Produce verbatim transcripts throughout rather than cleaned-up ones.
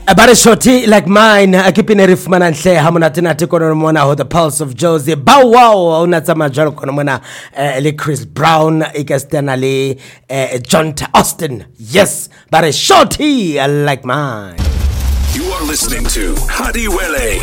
About a shorty like mine, I keep in a riff man and say, Hamunatina Tekonomona, or the pulse of Josie, Bow Wow, Natsama Jalokonomona, Le Chris Brown, Ikastanale, John Austin. Yes, but a shorty like mine. You are listening to Hadi Wele,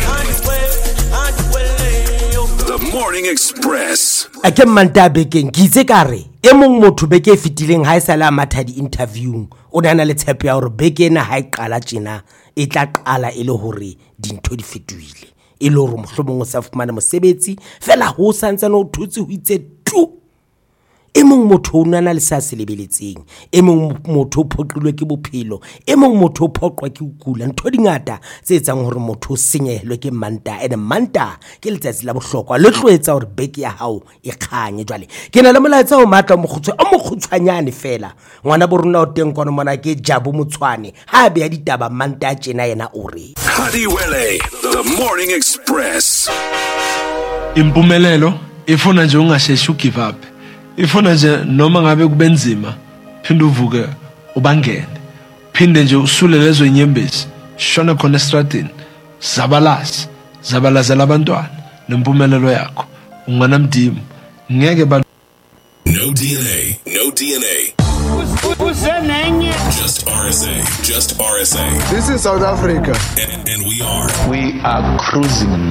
the Morning Express. I came Mantabeke, Gizekari, Emong Motubeke fitiling high salamat di interview, Odana let's happy our beke na high kalachina. E tla qala e le hore dintho di fetohile e le hore mohlomong o sa fumana mosebetsi fela ho santsa no thutse ho itse tu e mong motho o nana le sa se lebeletseng e mong motho o phoqilwe ke bophelo e mong motho o phoqwa ke ukula ntho dingata tse etsang hore motho o senyehelwe ke manta ene manta ke letsatsi la bohlokwa le tloetsa hore beke ya hao e khanye jwale ke na le molaetsa o matla mogutshwa o mogutshwanyane fela ngwana bo rona o teng kono mona ke Jabu Motshwane ha be ya ditaba manta tjena yena o re Hadi Wele, the Morning Express. Impumelelo ifuna nje ungasheshi ugive up. Ifuna nje noma ngabe kubenzima phinde uvuke ubangene phinde nje usule lezo inyembezi shona khona estradini zabalasi zabalazela abantwana nempumelelo yakho unganamdimu ngeke ba No D N A, no D N A. Just R S A, just R S A. This is South Africa. And, and we are we are cruising